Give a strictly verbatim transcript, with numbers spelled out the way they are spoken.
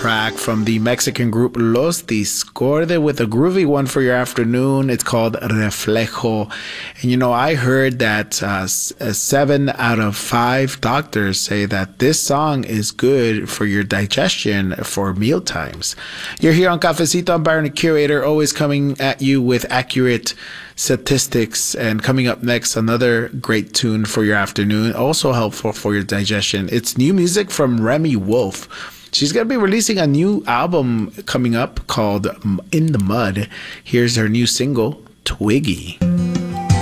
track from the Mexican group Los Discorde with a groovy one for your afternoon. It's called Reflejo. And you know, I heard that uh, seven out of five doctors say that this song is good for your digestion for meal times. You're here on Cafecito. I'm Byron, the curator, always coming at you with accurate statistics. And coming up next, another great tune for your afternoon, also helpful for your digestion. It's new music from Remy Wolf. She's going to be releasing a new album coming up called In the Mud. Here's her new single, Twiggy.